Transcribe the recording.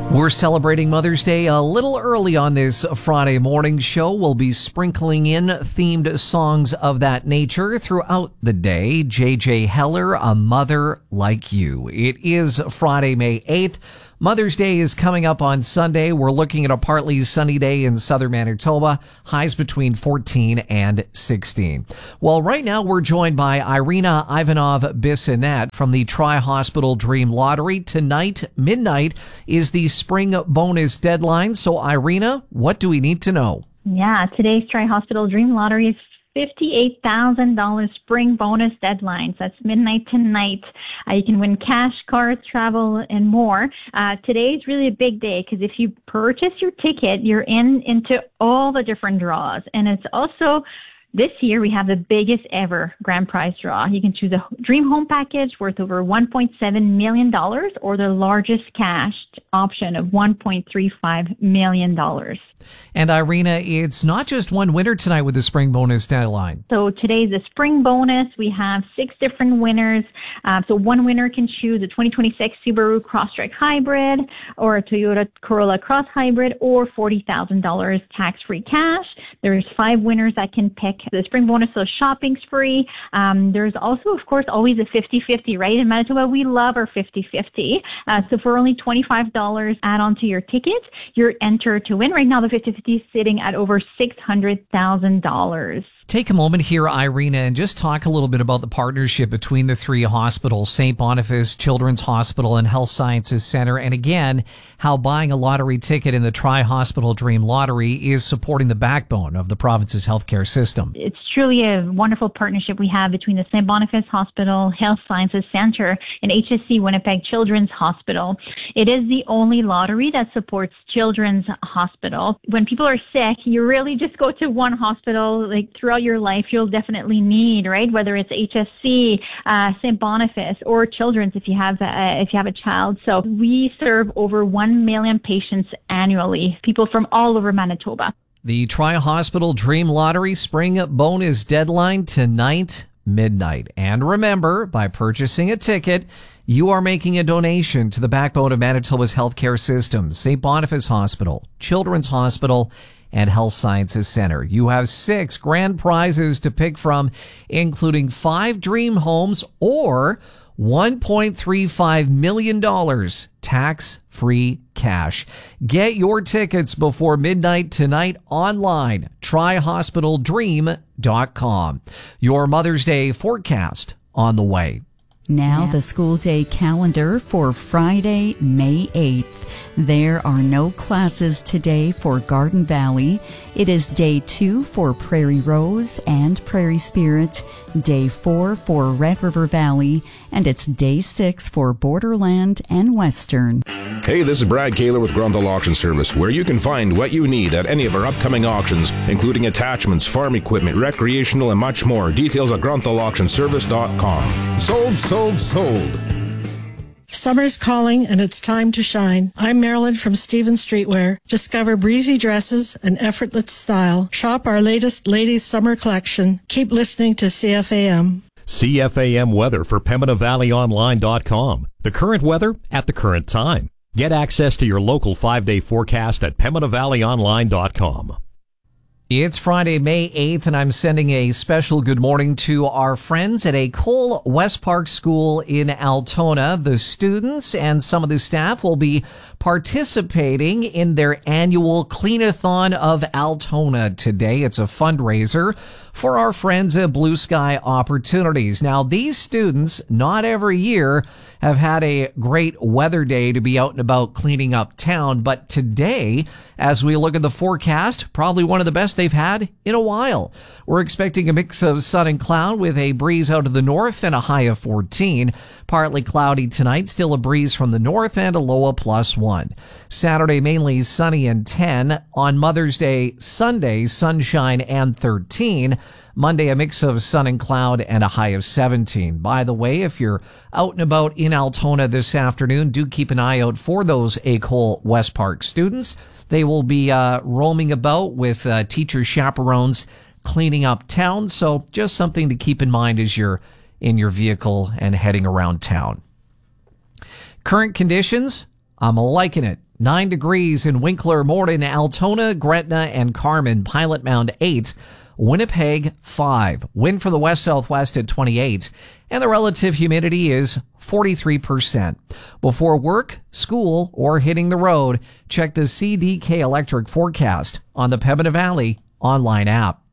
We're celebrating Mother's Day a little early on this Friday morning show. We'll be sprinkling in themed songs of that nature throughout the day. J.J. Heller, A Mother Like You. It is Friday, May 8th. Mother's Day is coming up on Sunday. We're looking at a partly sunny day in southern Manitoba, highs between 14 and 16. Well, right now we're joined by Irina Ivanov-Bissonnette from the Tri-Hospital Dream Lottery. Tonight, midnight, is the spring bonus deadline. So, Irina, what do we need to know? Yeah, today's Tri-Hospital Dream Lottery is $58,000 spring bonus deadline. So that's midnight tonight. You can win cash, cars, travel, and more. Today is really a big day because if you purchase your ticket, you're into all the different draws. And it's also, this year, we have the biggest ever grand prize draw. You can choose a dream home package worth over $1.7 million or the largest cash option of $1.35 million. And Irina, it's not just one winner tonight with the spring bonus deadline. So today's the spring bonus. We have 6 different winners. So one winner can choose a 2026 Subaru Crosstrek Hybrid or a Toyota Corolla Cross Hybrid or $40,000 tax-free cash. There's 5 winners that can pick the spring bonus, so shopping's free. There's also, of course, always a 50-50, right? In Manitoba, we love our 50-50. So for only $25 add on to your ticket, you're entered to win. Right now, the 50-50 is sitting at over $600,000. Take a moment here, Irina, and just talk a little bit about the partnership between the 3 hospitals, St. Boniface Children's Hospital and Health Sciences Center, and again, how buying a lottery ticket in the Tri-Hospital Dream Lottery is supporting the backbone of the province's healthcare system. It's truly a wonderful partnership we have between the St. Boniface Hospital, Health Sciences Center, and HSC Winnipeg Children's Hospital. It is the only lottery that supports Children's Hospital. When people are sick, you really just go to one hospital. Like throughout your life, you'll definitely need, right? Whether it's HSC, St. Boniface, or Children's if you have a child. So we serve over 1 million patients annually, people from all over Manitoba. The Tri-Hospital Dream Lottery Spring Bonus Deadline tonight, midnight. And remember, by purchasing a ticket, you are making a donation to the backbone of Manitoba's healthcare system, St. Boniface Hospital, Children's Hospital, and Health Sciences Center. You have 6 grand prizes to pick from, including 5 dream homes or $1.35 million tax-free cash. Get your tickets before midnight tonight online, tryhospitaldream.com. Your Mother's Day forecast on the way. Now the school day calendar for Friday, May 8th. There are no classes today for Garden Valley. It is day 2 for Prairie Rose and Prairie Spirit, day 4 for Red River Valley, and it's day 6 for Borderland and Western. Hey, this is Brad Kaler with Grunthal Auction Service, where you can find what you need at any of our upcoming auctions, including attachments, farm equipment, recreational, and much more. Details at grunthauauctionservice.com. Sold, sold, sold. Summer's calling and it's time to shine. I'm Marilyn from Stephen Streetwear. Discover breezy dresses and effortless style. Shop our latest ladies' summer collection. Keep listening to CFAM. CFAM weather for PembinaValleyOnline.com. The current weather at the current time. Get access to your local 5-day forecast at PembinaValleyOnline.com. It's Friday, May 8th, and I'm sending a special good morning to our friends at École West Park School in Altona. The students and some of the staff will be participating in their annual Clean-a-thon of Altona today. It's a fundraiser for our friends at Blue Sky Opportunities. Now, these students, not every year, have had a great weather day to be out and about cleaning up town, but today, as we look at the forecast, probably one of the best they've had in a while. We're expecting a mix of sun and cloud with a breeze out of the north and a high of 14. Partly cloudy tonight, still a breeze from the north and a low of +1. Saturday, mainly sunny and 10. On Mother's Day, Sunday, sunshine and 13. Monday, a mix of sun and cloud and a high of 17. By the way, if you're out and about in Altona this afternoon, do keep an eye out for those École West Park students. They will be roaming about with teacher chaperones cleaning up town. So just something to keep in mind as you're in your vehicle and heading around town. Current conditions, I'm liking it. 9 degrees in Winkler, Morden, Altona, Gretna, and Carmen. Pilot Mound 8. Winnipeg 5. Wind from the west-southwest at 28. And the relative humidity is 43%. Before work, school, or hitting the road, check the CDK Electric forecast on the Pembina Valley online app.